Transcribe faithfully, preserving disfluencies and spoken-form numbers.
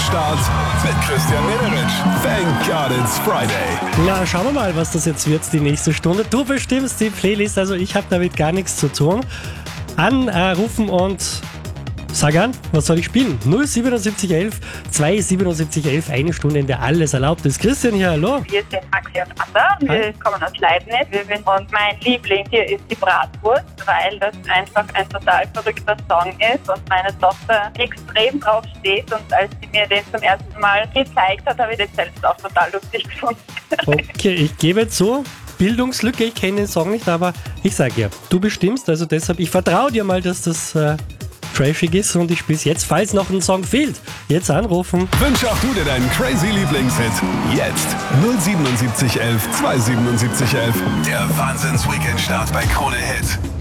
Wochenstart mit Christian Mederitsch. Thank God it's Friday. Na, schauen wir mal, was das jetzt wird, die nächste Stunde. Du bestimmst die Playlist, also ich habe damit gar nichts zu tun. Anrufen und sag an, was soll ich spielen? null siebenundsiebzig elf zweihundertsiebenundsiebzig elf, eine Stunde, in der alles erlaubt ist. Christian hier, hallo. Wir sind Maxi und Anna, wir kommen aus Leibniz. Und mein Liebling hier ist die Bratwurst, weil das einfach ein total verrückter Song ist und meine Tochter extrem drauf steht. Und als sie mir den zum ersten Mal gezeigt hat, habe ich den selbst auch total lustig gefunden. Okay, ich gebe zu, Bildungslücke, ich kenne den Song nicht, aber ich sage ja, du bestimmst, also deshalb, ich vertraue dir mal, dass das äh, trashig ist und ich spiele es jetzt, falls noch ein Song fehlt. Jetzt anrufen. Wünsch auch du dir deinen crazy Lieblingshit. Jetzt null siebenundsiebzig elf zweihundertsiebenundsiebzig elf. Der Wahnsinns-Weekend-Start bei Krone Hit.